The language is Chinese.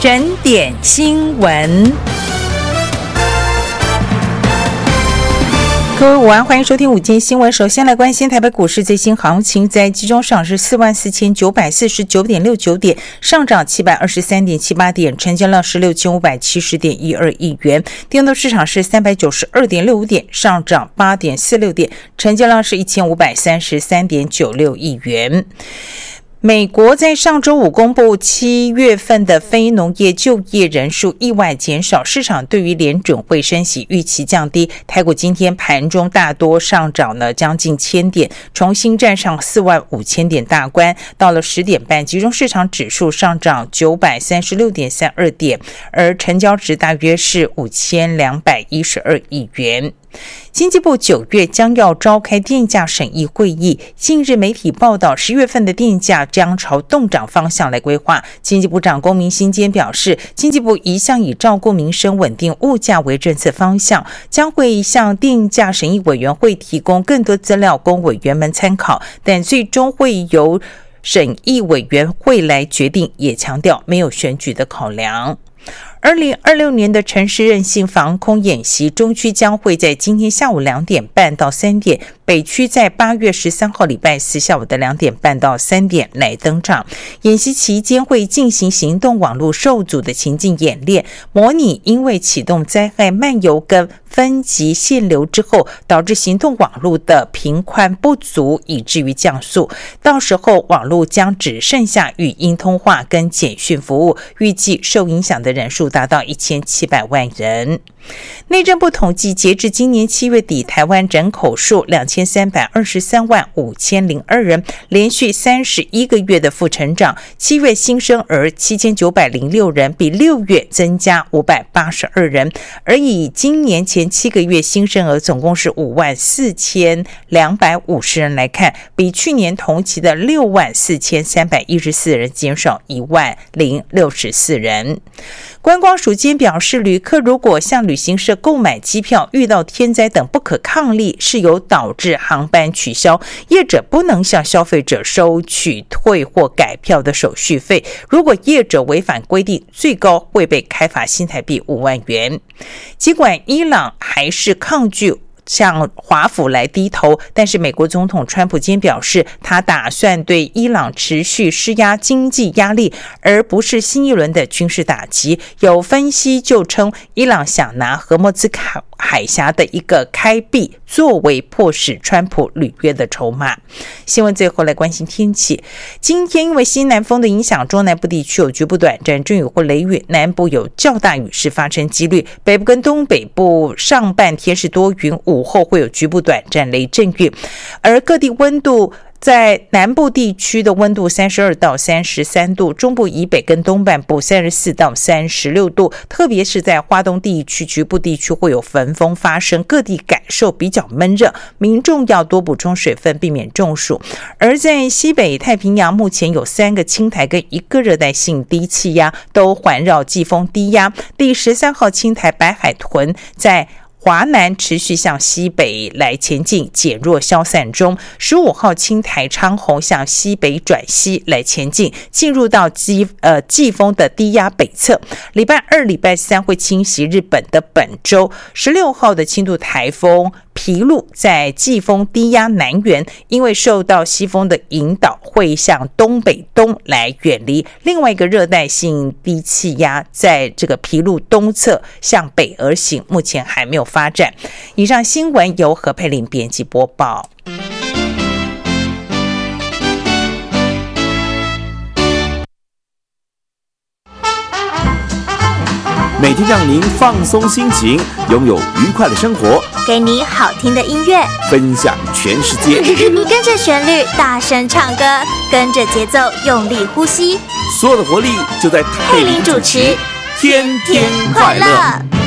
整点新闻。各位午安，欢迎收听午间新闻。首先来关心台北股市最新行情，在集中上是44949.69点，上涨723.78点，成交量是6570.12亿元。电动市场是392.65点，上涨8.46点，成交量是1533.96亿元。美国在上周五公布7月份的非农业就业人数意外减少，市场对于联准会升息预期降低。台股今天盘中大多上涨了将近1000点，重新站上45000点大关。到了10点半，集中市场指数上涨936.32点，而成交值大约是5212亿元。经济部9月将要召开电价审议会议，近日媒体报道10月份的电价将朝冻涨方向来规划。经济部长龚明鑫今天表示，经济部一向以照顾民生稳定物价为政策方向，将会向电价审议委员会提供更多资料供委员们参考，但最终会由审议委员会来决定，也强调没有选举的考量。2026年的城市韧性防空演习，中区将会在今天下午2点半到3点，北区在8月13号礼拜四下午的2点半到3点来登场。演习期间会进行行动网络受阻的情境演练，模拟因为启动灾害漫游跟分级限流之后，导致行动网络的频宽不足，以至于降速。到时候网络将只剩下语音通话跟简讯服务，预计受影响的人数达到1700万人。内政部统计，截至今年7月底，台湾人口数23235002人，连续31个月的负成长。7月新生儿7906人，比6月增加582人，而以今年前7个月新生儿总共是54250人来看，比去年同期的64314人减少1064人。观光署今天表示，旅客如果向旅行社购买机票，遇到天灾等不可抗力，是有导致航班取消，业者不能向消费者收取退或改票的手续费。如果业者违反规定，最高会被开罚新台币5万元。尽管伊朗还是抗拒向华府来低头，但是美国总统川普今天表示，他打算对伊朗持续施压经济压力，而不是新一轮的军事打击。有分析就称，伊朗想拿荷莫兹海峡的一个开闭作为迫使川普履约的筹码。新闻最后来关心天气，今天因为西南风的影响，中南部地区有局部短暂阵雨或雷雨，南部有较大雨势发生几率，北部跟东北部上半天是多云，午后会有局部短暂雷阵雨，而各地温度在南部地区的温度32到33度，中部以北跟东半部34到36度，特别是在花东地区局部地区会有焚风发生，各地感受比较闷热，民众要多补充水分，避免中暑。而在西北太平洋，目前有3个轻台跟1个热带性低气压都环绕季风低压，第13号轻台白海豚在华南持续向西北来前进，减弱消散中。15号轻台昌洪向西北转西来前进，进入到季风的低压北侧。礼拜2、礼拜3会侵袭日本的本州。16号的轻度台风皮鹭在季风低压南缘，因为受到西风的引导，会向东北东来远离。另外一个热带性低气压在这个皮鹭东侧向北而行，目前还没有发展。以上新闻由何佩玲编辑播报。 每天让您放松心情，拥有愉快的生活， 给你好听的音乐， 分享全世界。 跟着旋律大声唱歌，跟着节奏用力呼吸， 所有的活力就在佩玲主持，天天快乐。